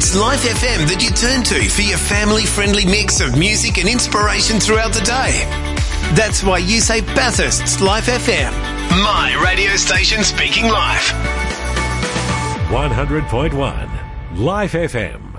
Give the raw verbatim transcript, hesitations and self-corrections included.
It's Life F M that you turn to for your family-friendly mix of music and inspiration throughout the day. That's why you say Bathurst's Life F M. My radio station speaking life. one hundred point one Life F M.